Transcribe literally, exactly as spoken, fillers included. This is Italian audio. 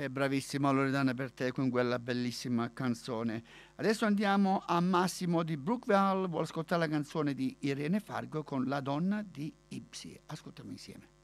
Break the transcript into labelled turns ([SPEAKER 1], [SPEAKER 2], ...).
[SPEAKER 1] Eh, bravissima Loredana per te con quella bellissima canzone. Adesso andiamo a Massimo di Brookville, vuole ascoltare la canzone di Irene Fargo con La donna di Ipsi. Ascoltiamo insieme.